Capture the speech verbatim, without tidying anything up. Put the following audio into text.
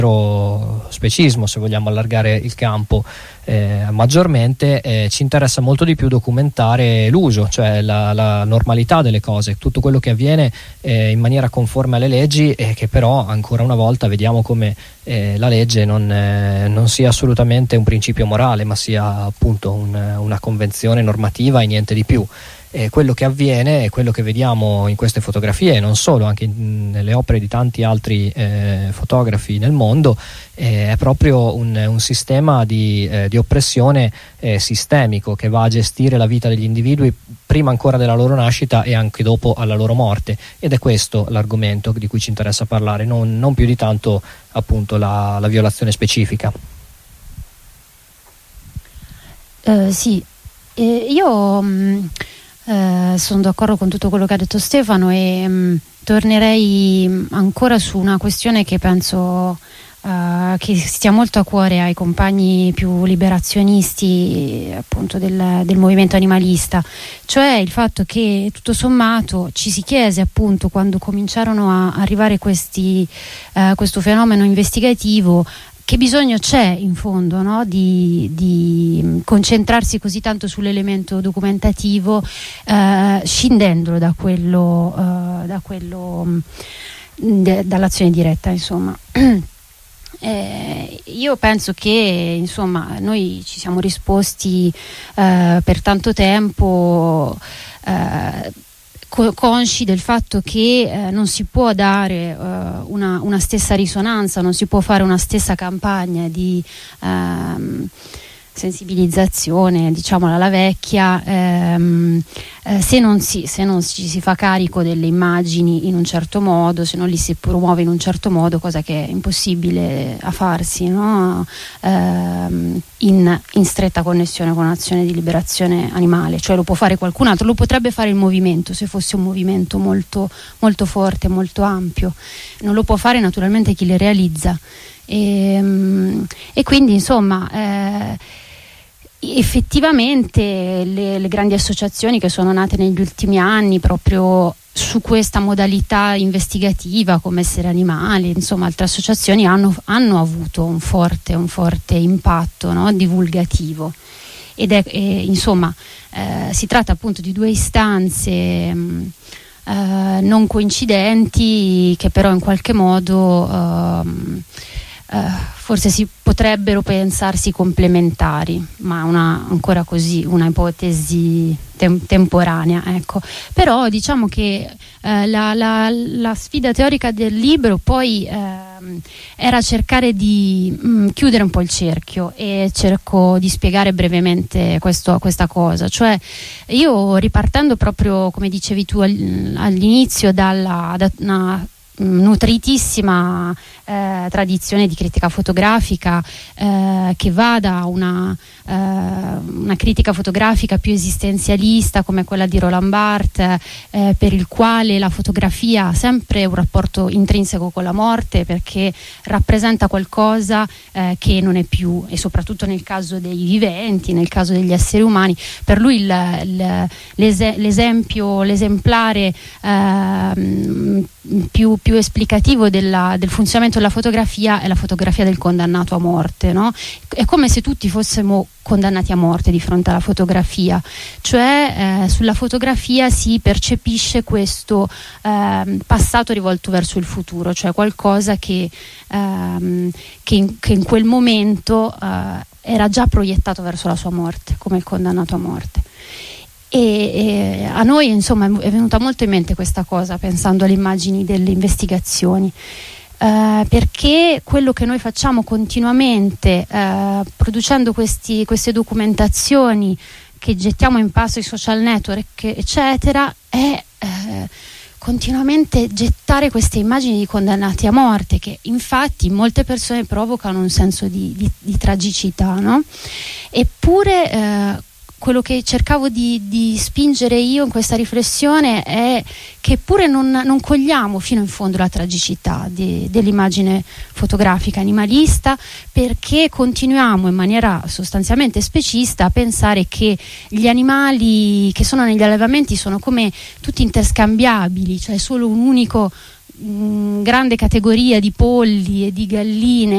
specismo, se vogliamo allargare il campo eh, maggiormente, eh, ci interessa molto di più documentare l'uso, cioè la, la normalità delle cose, tutto quello che avviene eh, in maniera conforme alle leggi, e che però ancora una volta vediamo come eh, la legge non, eh, non sia assolutamente un principio morale, ma sia appunto un, una convenzione normativa e niente di più. E quello che avviene, e quello che vediamo in queste fotografie, e non solo, anche in, nelle opere di tanti altri eh, fotografi nel mondo, eh, è proprio un, un sistema di, eh, di oppressione eh, sistemico, che va a gestire la vita degli individui prima ancora della loro nascita e anche dopo alla loro morte, ed è questo l'argomento di cui ci interessa parlare, non, non più di tanto appunto la, la violazione specifica. Uh, sì, eh, io mh... Uh, sono d'accordo con tutto quello che ha detto Stefano, e um, tornerei ancora su una questione che penso uh, che stia molto a cuore ai compagni più liberazionisti appunto del, del movimento animalista, cioè il fatto che tutto sommato ci si chiese appunto, quando cominciarono a arrivare questi, uh, questo fenomeno investigativo, che bisogno c'è in fondo, no? di, di concentrarsi così tanto sull'elemento documentativo, eh, scindendolo da quello, eh, da quello de, dall'azione diretta, insomma. Eh, io penso che insomma noi ci siamo risposti eh, per tanto tempo eh, consci del fatto che eh, non si può dare uh, una, una stessa risonanza, non si può fare una stessa campagna di um, sensibilizzazione, diciamola alla vecchia, ehm, eh, se, non si, se non ci si fa carico delle immagini in un certo modo, se non li si promuove in un certo modo, cosa che è impossibile a farsi, no? ehm, in, in stretta connessione con un'azione di liberazione animale, cioè lo può fare qualcun altro, lo potrebbe fare il movimento se fosse un movimento molto, molto forte, molto ampio, non lo può fare naturalmente chi le realizza. E, e quindi insomma eh, effettivamente le, le grandi associazioni che sono nate negli ultimi anni proprio su questa modalità investigativa come Essere Animali, insomma altre associazioni hanno, hanno avuto un forte, un forte impatto, no? divulgativo, ed è eh, insomma eh, si tratta appunto di due istanze mh, eh, non coincidenti, che però in qualche modo eh, Uh, forse si potrebbero pensarsi complementari, ma una, ancora così una ipotesi tem- temporanea, ecco. Però diciamo che uh, la, la, la sfida teorica del libro poi uh, era cercare di mh, chiudere un po' il cerchio, e cerco di spiegare brevemente questo, questa cosa, cioè io, ripartendo proprio come dicevi tu all'inizio dalla da una nutritissima eh, tradizione di critica fotografica eh, che va da una, eh, una critica fotografica più esistenzialista come quella di Roland Barthes, eh, per il quale la fotografia ha sempre un rapporto intrinseco con la morte, perché rappresenta qualcosa eh, che non è più, e soprattutto nel caso dei viventi, nel caso degli esseri umani, per lui il, il, l'es- l'esempio, l'esemplare eh, più, più esplicativo della, del funzionamento della fotografia è la fotografia del condannato a morte, no? È come se tutti fossimo condannati a morte di fronte alla fotografia, cioè eh, sulla fotografia si percepisce questo eh, passato rivolto verso il futuro, cioè qualcosa che, ehm, che, in, che in quel momento eh, era già proiettato verso la sua morte, come il condannato a morte. E, e a noi insomma è venuta molto in mente questa cosa pensando alle immagini delle investigazioni, eh, perché quello che noi facciamo continuamente eh, producendo questi, queste documentazioni che gettiamo in passo ai social network eccetera è eh, continuamente gettare queste immagini di condannati a morte, che infatti in molte persone provocano un senso di, di, di tragicità, no? Eppure eh, quello che cercavo di, di spingere io in questa riflessione è che pure non, non cogliamo fino in fondo la tragicità di, dell'immagine fotografica animalista, perché continuiamo in maniera sostanzialmente specista a pensare che gli animali che sono negli allevamenti sono come tutti interscambiabili, cioè solo un unico mh, grande categoria di polli e di galline